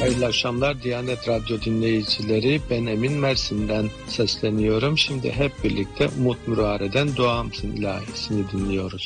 Hayırlı akşamlar Diyanet Radyo dinleyicileri. Ben Emin Mersin'den sesleniyorum. Şimdi hep birlikte Umut Murare'den Duamsın ilahisini dinliyoruz.